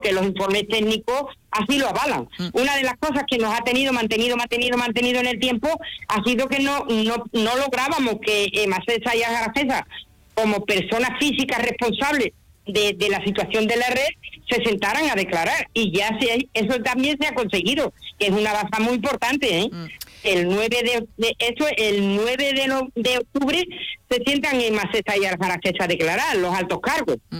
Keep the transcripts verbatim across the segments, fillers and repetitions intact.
que los informes técnicos así lo avalan. Mm. Una de las cosas que nos ha tenido, mantenido, mantenido, mantenido en el tiempo ha sido que no no, no lográbamos que eh, Macesa y Algaracesa, como personas físicas responsables de, de la situación de la red, se sentaran a declarar, y ya se, eso también se ha conseguido, que es una baza muy importante, ¿eh? Mm. El nueve de, de eso el nueve de, no, de octubre se sientan en Macesa y Algaracesa a declarar los altos cargos. Mm.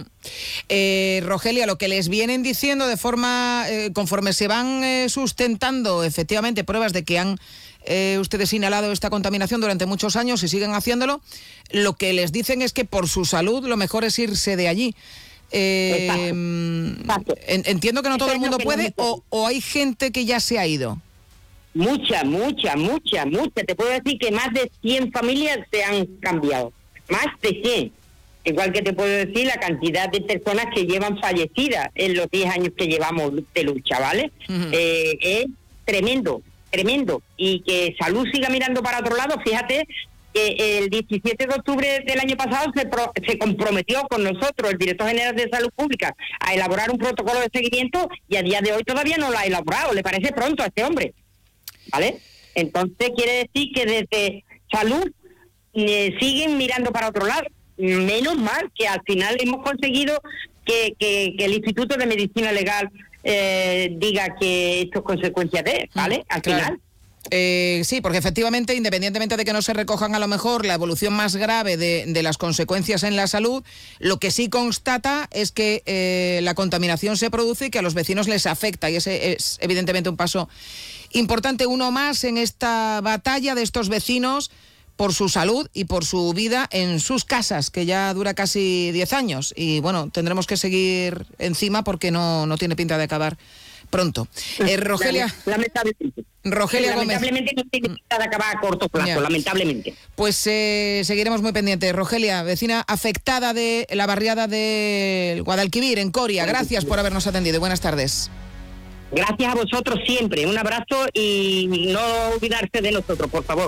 Eh, Rogelia, lo que les vienen diciendo de forma, eh, conforme se van eh, sustentando efectivamente pruebas de que han eh, ustedes inhalado esta contaminación durante muchos años y siguen haciéndolo, lo que les dicen es que por su salud lo mejor es irse de allí. Eh, Exacto. Exacto. En, entiendo que no todo Eso el mundo puede, o, o hay gente que ya se ha ido. Mucha, mucha, mucha, mucha. Te puedo decir que más de cien familias se han cambiado. Más de cien. Igual que te puedo decir la cantidad de personas que llevan fallecidas en los diez años que llevamos de lucha, ¿vale? Uh-huh. Eh, es tremendo, tremendo. Y que Salud siga mirando para otro lado. Fíjate que el diecisiete de octubre del año pasado se, pro, se comprometió con nosotros, el director general de Salud Pública, a elaborar un protocolo de seguimiento, y a día de hoy todavía no lo ha elaborado. ¿Le parece pronto a este hombre? ¿Vale? Entonces quiere decir que desde Salud eh, siguen mirando para otro lado. Menos mal que al final hemos conseguido que, que, que el Instituto de Medicina Legal eh, diga que esto es consecuencia de, ¿vale? Al claro. final. Eh, sí, porque efectivamente, independientemente de que no se recojan a lo mejor la evolución más grave de, de las consecuencias en la salud, lo que sí constata es que eh, la contaminación se produce y que a los vecinos les afecta, y ese es evidentemente un paso importante, uno más en esta batalla de estos vecinos por su salud y por su vida en sus casas, que ya dura casi diez años, y bueno, tendremos que seguir encima porque no, no tiene pinta de acabar pronto. Eh, Rogelia... Lamentablemente. Rogelia Gómez. Lamentablemente no tiene pinta de acabar a corto plazo, ya. lamentablemente. Pues eh, seguiremos muy pendientes. Rogelia, vecina afectada de la barriada del Guadalquivir, en Coria, gracias por habernos atendido. Buenas tardes. Gracias a vosotros siempre. Un abrazo y no olvidarse de nosotros, por favor.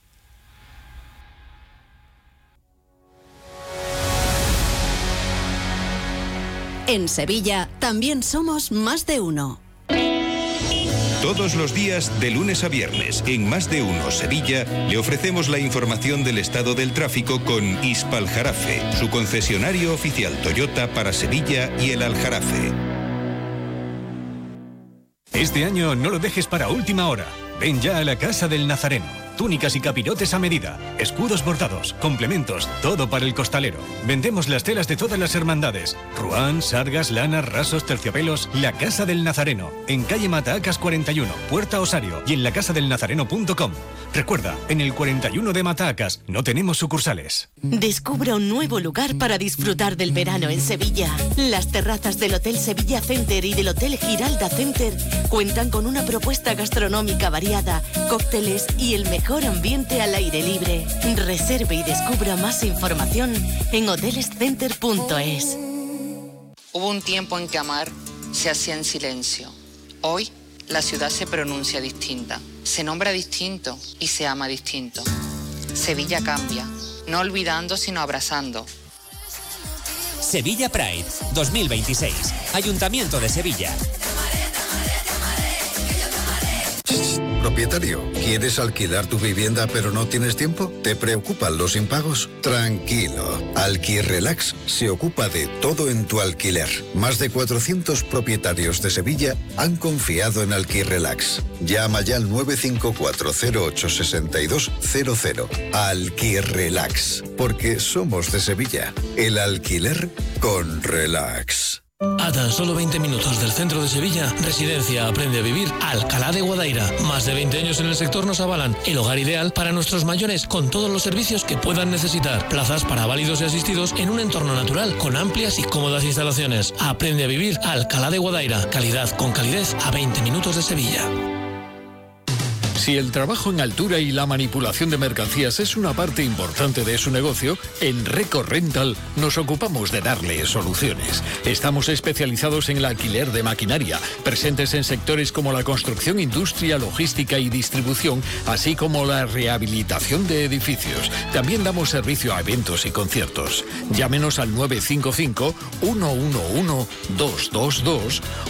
En Sevilla también somos Más de Uno. Todos los días, de lunes a viernes, en Más de Uno Sevilla, le ofrecemos la información del estado del tráfico con Hispaljarafe, su concesionario oficial Toyota para Sevilla y el Aljarafe. Este año no lo dejes para última hora. Ven ya a la Casa del Nazareno. Túnicas y capirotes a medida, escudos bordados, complementos, todo para el costalero. Vendemos las telas de todas las hermandades: ruán, sargas, lanas, rasos, terciopelos. La Casa del Nazareno, en calle Matahacas cuarenta y uno, Puerta Osario, y en la casa del nazareno punto com. Recuerda, en el cuarenta y uno de Matahacas no tenemos sucursales. Descubra un nuevo lugar para disfrutar del verano en Sevilla. Las terrazas del Hotel Sevilla Center y del Hotel Giralda Center cuentan con una propuesta gastronómica variada, cócteles y el mejor ambiente al aire libre. Reserve y descubra más información en hoteles center punto es. Hubo un tiempo en que amar se hacía en silencio. Hoy la ciudad se pronuncia distinta, se nombra distinto y se ama distinto. Sevilla cambia, no olvidando sino abrazando. Sevilla Pride dos mil veintiséis. Ayuntamiento de Sevilla. Propietario, ¿quieres alquilar tu vivienda pero no tienes tiempo? ¿Te preocupan los impagos? Tranquilo, Alquirrelax se ocupa de todo en tu alquiler. Más de cuatrocientos propietarios de Sevilla han confiado en Alquirrelax. Llama ya al nueve cinco cuatro cero ocho seis dos cero cero. Alquirrelax, porque somos de Sevilla. El alquiler con relax. A tan solo veinte minutos del centro de Sevilla, Residencia Aprende a Vivir Alcalá de Guadaira. Más de veinte años en el sector nos avalan. El hogar ideal para nuestros mayores, con todos los servicios que puedan necesitar. Plazas para válidos y asistidos en un entorno natural, con amplias y cómodas instalaciones. Aprende a Vivir Alcalá de Guadaira. Calidad con calidez a veinte minutos de Sevilla. Si el trabajo en altura y la manipulación de mercancías es una parte importante de su negocio, en Reco Rental nos ocupamos de darle soluciones. Estamos especializados en el alquiler de maquinaria, presentes en sectores como la construcción, industria, logística y distribución, así como la rehabilitación de edificios. También damos servicio a eventos y conciertos. Llámenos al nueve cinco cinco, uno uno uno, dos dos dos